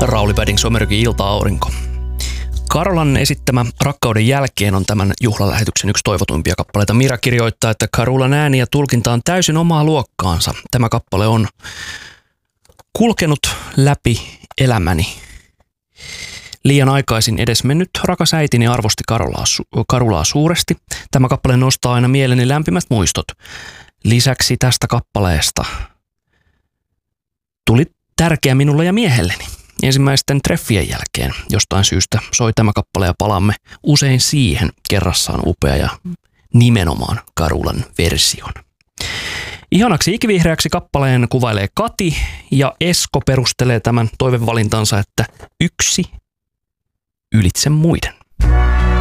Rauli Padding, Somerkin ilta-aurinko. Carolan esittämä Rakkauden jälkeen on tämän juhlalähetyksen yksi toivotuimpia kappaleita. Mira kirjoittaa, että Carolan ääni ja tulkinta on täysin omaa luokkaansa. Tämä kappale on kulkenut läpi elämäni. Liian aikaisin edesmennyt rakas äitini arvosti Carolaa suuresti. Tämä kappale nostaa aina mieleni lämpimät muistot. Lisäksi tästä kappaleesta tuli tärkeä minulle ja miehelleni. Ensimmäisten treffien jälkeen jostain syystä soi tämä kappale ja palaamme usein siihen. Kerrassaan upea ja nimenomaan Carolan version. Ihanaksi ikivihreäksi kappaleen kuvailee Kati ja Esko perustelee tämän toivevalintansa, että yksi ylitse muiden.